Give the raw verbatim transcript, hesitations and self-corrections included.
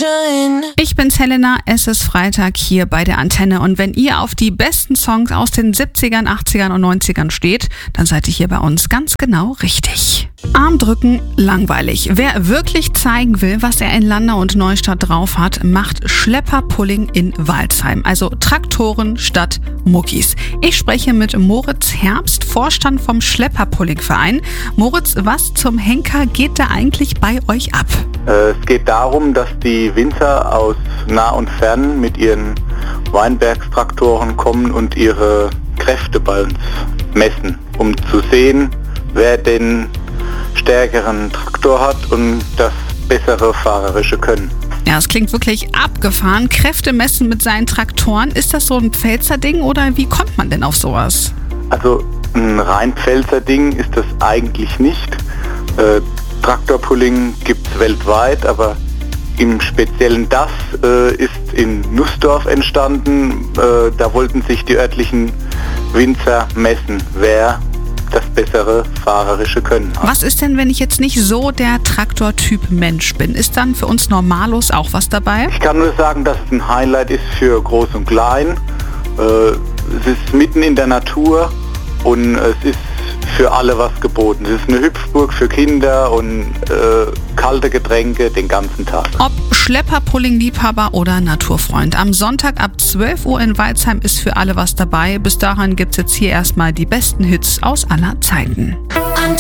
Illusion. Ich bin's Helena, es ist Freitag hier bei der Antenne und wenn ihr auf die besten Songs aus den siebzigern, achtzigern und neunzigern steht, dann seid ihr hier bei uns ganz genau richtig. Armdrücken, langweilig. Wer wirklich zeigen will, was er in Landau und Neustadt drauf hat, macht Schlepperpulling in Waldsheim. Also Traktoren statt Muckis. Ich spreche mit Moritz Herbst, Vorstand vom Schlepperpulling-Verein. Moritz, was zum Henker geht da eigentlich bei euch ab? Es geht darum, dass die Winzer aus nah und fern mit ihren Weinbergstraktoren kommen und ihre Kräfte bei uns messen, um zu sehen, wer den stärkeren Traktor hat und das bessere fahrerische Können. Ja, es klingt wirklich abgefahren. Kräfte messen mit seinen Traktoren. Ist das so ein Pfälzer Ding oder wie kommt man denn auf sowas? Also ein rein Pfälzer Ding ist das eigentlich nicht. Äh, Traktorpulling gibt es weltweit, aber im Speziellen das äh, ist in Nussdorf entstanden. Äh, da wollten sich die örtlichen Winzer messen, wer das bessere fahrerische Können hat. Was ist denn, wenn ich jetzt nicht so der Traktortyp Mensch bin? Ist dann für uns Normalos auch was dabei? Ich kann nur sagen, dass es ein Highlight ist für Groß und Klein. Äh, es ist mitten in der Natur und es ist für alle was geboten. Es ist eine Hüpfburg für Kinder und äh, kalte Getränke den ganzen Tag. Ob Schlepperpulling-Liebhaber oder Naturfreund. Am Sonntag ab zwölf Uhr in Waldsheim ist für alle was dabei. Bis dahin gibt's jetzt hier erstmal die besten Hits aus aller Zeiten. Antenne.